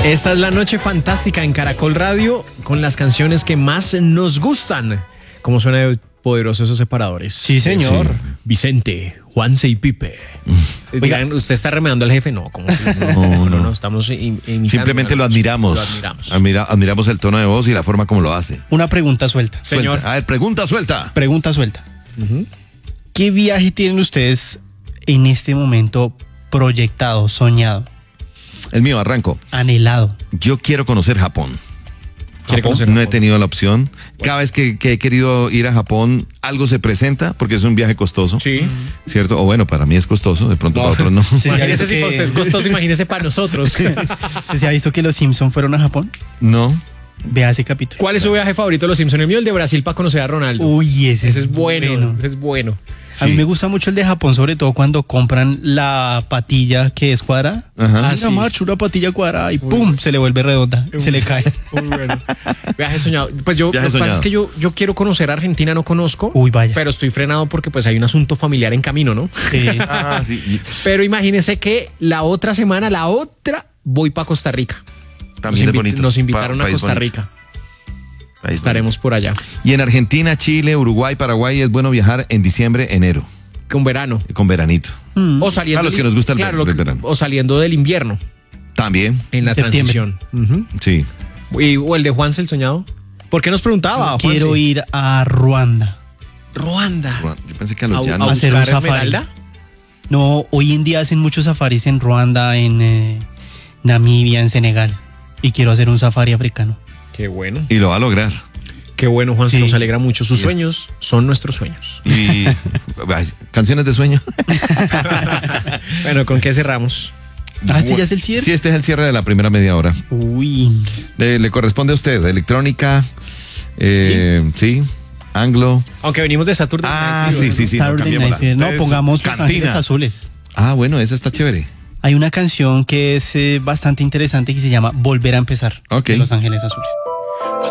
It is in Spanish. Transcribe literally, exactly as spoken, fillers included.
Esta es la noche fantástica en Caracol Radio con las canciones que más nos gustan. ¿Cómo suena de poderosos esos separadores? Sí, señor. Sí. Vicente, Juanse y Pipe. Dirán, ¿usted está remedando al jefe? No, como que no, No, no, no. no, estamos imitando. Simplemente lo admiramos. Lo admiramos. Admira- admiramos el tono de voz y la forma como lo hace. Una pregunta suelta. Señor. Suelta. A ver, pregunta suelta. Pregunta suelta. ¿Qué viaje tienen ustedes en este momento proyectado, soñado, El mío, arranco. anhelado? Yo quiero conocer Japón. ¿Quiere Japón. conocer No he Japón? tenido la opción. Cada vez que, que he querido ir a Japón, algo se presenta porque es un viaje costoso. Sí. ¿Cierto? O bueno, para mí es costoso, de pronto No. para otros no. Sí, sí, Imagínese si que- para usted es costoso, imagínese para nosotros. ¿Usted se ha visto que los Simpson fueron a Japón? No. Vea ese capítulo. ¿Cuál es su viaje favorito de los Simpsons? El mío, el de Brasil para conocer a Ronaldo. Uy, ese, Ese es bueno, ese es bueno. A mí Sí. me gusta mucho el de Japón, sobre todo cuando compran la patilla que es cuadrada. Ajá. Mira, Ah, sí. macho, una patilla cuadrada y ¡pum! Se le vuelve redonda, se le cae. Muy bueno. Viaje soñado. Pues yo, Viaje lo que pasa soñado. es que yo, yo quiero conocer Argentina, no conozco. Uy, vaya. Pero estoy frenado porque pues hay un asunto familiar en camino, ¿no? Sí. Ah, sí. Y Pero imagínese que la otra semana, la otra, voy para Costa Rica. también nos, es invi- bonito. nos invitaron Pa- a país Costa bonito. Rica. País Estaremos por allá. bonito. Y en Argentina, Chile, Uruguay, Paraguay es bueno viajar en diciembre, enero, Con verano. con veranito. Mm. O saliendo A los del- que nos gusta el claro, ver- lo el que- verano. O saliendo del invierno También. en la Septiembre. transición. Ujú. Sí. Y, o el de Juanse el soñado. ¿Por qué nos preguntaba? Quiero Juanse? ir a Ruanda. Ruanda. Bueno, yo pensé que a A, los a llanos. hacer un buscar safari. Esmeralda. No, hoy en día hacen muchos safaris en Ruanda, en eh, Namibia, en Senegal. Y quiero hacer un safari africano. Qué bueno. Y lo va a lograr. Qué bueno, Juanse. Sí. Nos alegra mucho. Sus Sí. sueños son nuestros sueños. Y ay, canciones de sueño. Bueno, ¿con qué cerramos? Ah, ¿este ya es el cierre? Sí, este es el cierre de la primera media hora. Uy. Le, le corresponde a usted, electrónica, eh, sí. Anglo. Aunque venimos de Saturday Ah, Night Fever, sí, sí, ¿no? sí. Saturday cambiémosla. Night Fever. No, Entonces, pongamos Los Cantina. Ángeles Azules. Ah, bueno, esa está chévere. Hay una canción que es eh, bastante interesante que se llama Volver a empezar. Ok. De Los Ángeles Azules.